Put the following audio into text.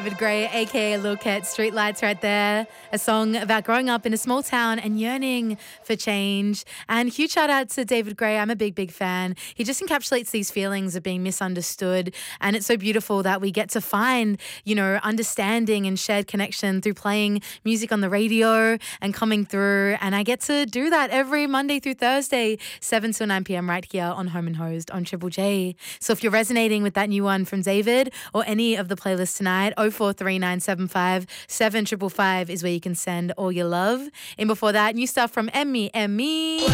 David Gray, aka Lil Ket, Streetlights right there. A song about growing up in a small town and yearning for change. And huge shout out to David Gray. I'm a big fan. He just encapsulates these feelings of being misunderstood. And it's so beautiful that we get to find, understanding and shared connection through playing music on the radio and coming through. And I get to do that every Monday through Thursday, 7 till 9 p.m. right here on Home and Hosed on Triple J. So if you're resonating with that new one from David or any of the playlists tonight, 043975 7555 is where you can send all your love. And before that, new stuff from Emmy.